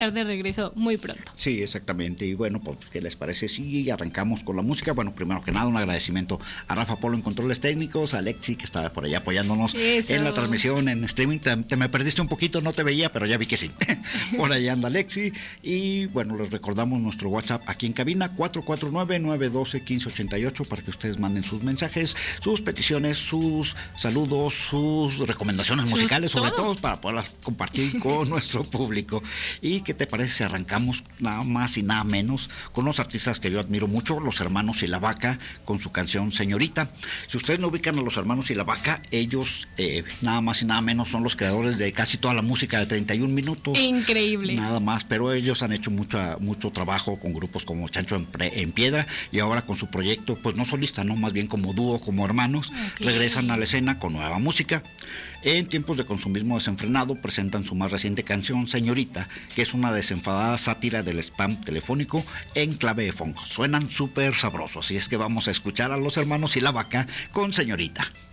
estar de regreso muy pronto. Sí, exactamente. Y bueno, pues, ¿qué les parece si arrancamos con la música? Bueno, primero que nada, un agradecimiento a Rafa Polo en controles técnicos, a Alexi, que estaba por allá apoyándonos en la transmisión, en streaming. Te me perdiste un poquito, no te veía, pero ya vi que sí. Por ahí anda Alexi. Y bueno, les recordamos nuestro WhatsApp aquí en cabina, 449-912-1588, para que ustedes manden sus mensajes, sus peticiones, sus saludos, sus recomendaciones musicales, sobre todo para poder compartir con nuestro público. ¿Y qué te parece si arrancamos nada más y nada menos con los artistas que yo admiro mucho, los Hermanos y la Vaca, con su canción Señorita? Si ustedes no ubican a los Hermanos y la Vaca, ellos nada más y nada menos son los creadores de casi toda la música de 31 minutos. Increíble. Nada más, pero ellos han hecho mucho trabajo con grupos como Chancho en Piedra, y ahora con su proyecto, pues no solista, no, más bien como dúo, como hermanos, regresan a la escena con nueva música. En tiempos de consumismo desenfrenado presentan su más reciente canción Señorita, que es una desenfadada sátira del spam telefónico en clave de funk. Suenan súper sabrosos, así es que vamos a escuchar a los Hermanos y la Vaca con Señorita.